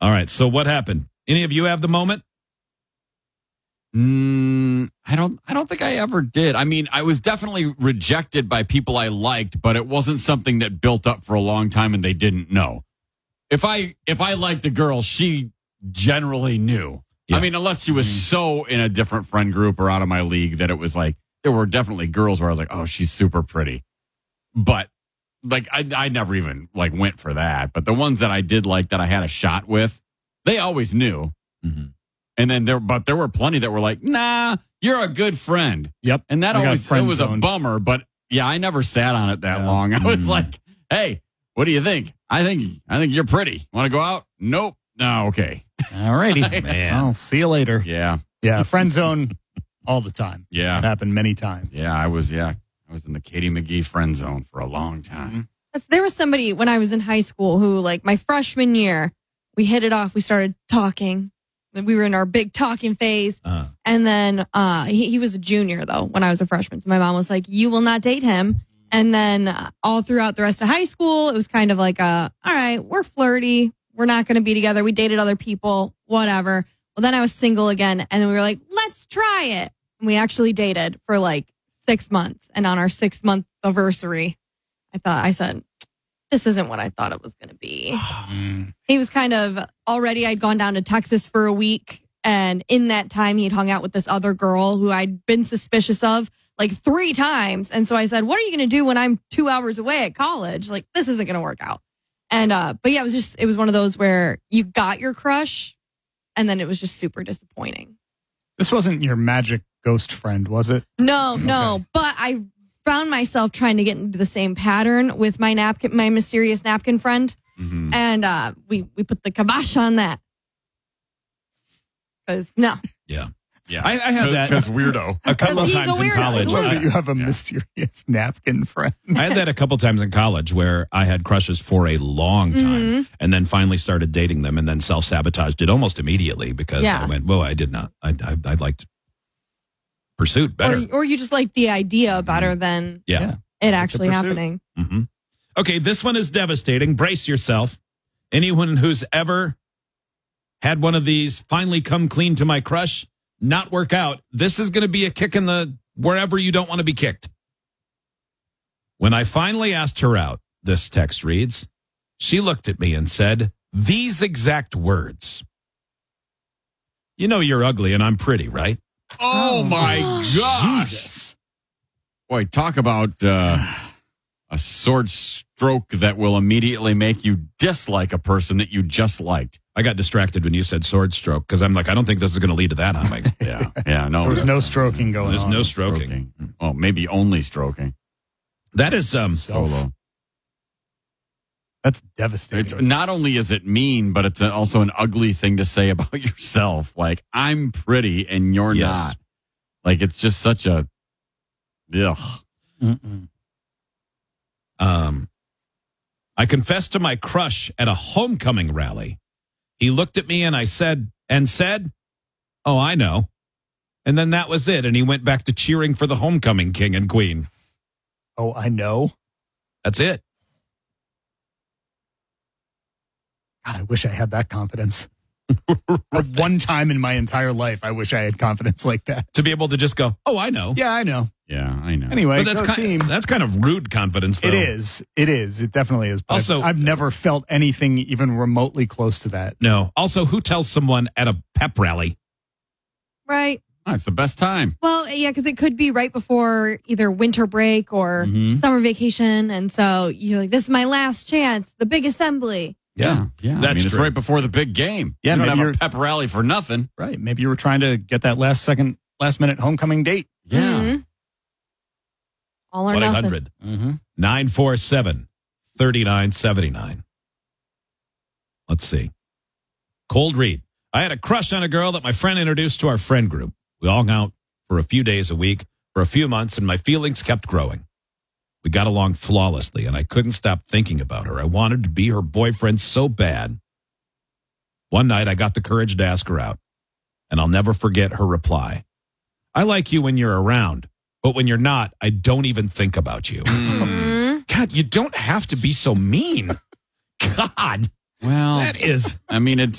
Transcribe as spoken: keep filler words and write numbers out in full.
All right. So what happened? Any of you have the moment? Mm, I don't. I don't think I ever did. I mean, I was definitely rejected by people I liked, but it wasn't something that built up for a long time and they didn't know. If I if I liked a girl, she generally knew. Yeah. I mean, unless she was mm-hmm. so in a different friend group or out of my league that it was like there were definitely girls where I was like, oh, she's super pretty, but like I I never even like went for that. But the ones that I did like that I had a shot with, they always knew. Mm-hmm. And then there, but there were plenty that were like, "Nah, you're a good friend." Yep, and that I always it was zoned. a bummer. But yeah, I never sat on it that yeah. long. I was mm. like, "Hey, what do you think? I think I think you're pretty. Want to go out? Nope. No, okay. All righty, man. I'll see you later. Yeah, yeah. Friend zone all the time. Yeah, it happened many times. Yeah, I was. Yeah, I was in the Katie McGee friend zone for a long time. There was somebody when I was in high school who, like, my freshman year, we hit it off. We started talking. We were in our big talking phase. Uh-huh. And then uh, he, he was a junior, though, when I was a freshman. So my mom was like, you will not date him. And then uh, all throughout the rest of high school, it was kind of like, a, all right, we're flirty. We're not going to be together. We dated other people, whatever. Well, then I was single again. And then we were like, let's try it. And we actually dated for like six months. And on our six month anniversary, I thought, I said, this isn't what I thought it was going to be. He was kind of already, I'd gone down to Texas for a week. And in that time, he'd hung out with this other girl who I'd been suspicious of like three times. And so I said, what are you going to do when I'm two hours away at college? Like, this isn't going to work out. And, uh, but yeah, it was just, it was one of those where you got your crush and then it was just super disappointing. This wasn't your magic ghost friend, was it? No, no. Okay. But I found myself trying to get into the same pattern with my napkin, my mysterious napkin friend. Mm-hmm. And uh, we, we put the kibosh on that. Because, no. Yeah. Yeah. I, I had that. Because weirdo. A couple of times in college. You have a yeah. mysterious napkin friend. I had that a couple times in college where I had crushes for a long time mm-hmm. and then finally started dating them and then self-sabotaged it almost immediately because yeah. I went, whoa, I did not. I, I, I liked pursuit better. Or, or you just like the idea better than yeah. it actually happening. Mm-hmm. Okay, this one is devastating. Brace yourself. Anyone who's ever had one of these finally come clean to my crush, not work out, this is going to be a kick in the wherever you don't want to be kicked. When I finally asked her out, this text reads, she looked at me and said, these exact words. You know you're ugly and I'm pretty, right? Oh, my gosh. Jesus. Boy, talk about uh, a sword stroke that will immediately make you dislike a person that you just liked. I got distracted when you said sword stroke because I'm like, I don't think this is going to lead to that, huh, Mike? yeah, yeah, no. There's no stroking going There's on. There's no stroking. stroking. Oh, maybe only stroking. That is um, solo. That's devastating. It's, not only is it mean, but it's also an ugly thing to say about yourself. Like, I'm pretty and you're yes. not. Like, it's just such a, ugh. Mm-mm. Um, I confessed to my crush at a homecoming rally. He looked at me and I said, and said, oh, I know. And then that was it. And he went back to cheering for the homecoming king and queen. Oh, I know. That's it. God, I wish I had that confidence. One time in my entire life, I wish I had confidence like that. To be able to just go, oh, I know. Yeah, I know. Yeah, I know. Anyway, but that's, go kind, team. that's kind of rude confidence, though. It is. It is. It definitely is. But Also, I've, I've never felt anything even remotely close to that. No. Also, who tells someone at a pep rally? Right. Oh, it's the best time. Well, yeah, because it could be right before either winter break or mm-hmm. summer vacation. And so you're like, this is my last chance, the big assembly. Yeah, yeah. That's I mean, it's true. right before the big game. Yeah, you don't have a pep rally for nothing. Right. Maybe you were trying to get that last second, last minute homecoming date. Yeah. Mm-hmm. All or nothing. one eight hundred nine four seven three nine seven nine. Let's see. Cold read. I had a crush on a girl that my friend introduced to our friend group. We all hung out for a few days a week for a few months, and my feelings kept growing. We got along flawlessly, and I couldn't stop thinking about her. I wanted to be her boyfriend so bad. One night, I got the courage to ask her out, and I'll never forget her reply. I like you when you're around, but when you're not, I don't even think about you. Mm. God, you don't have to be so mean. God. Well, that is. I mean, it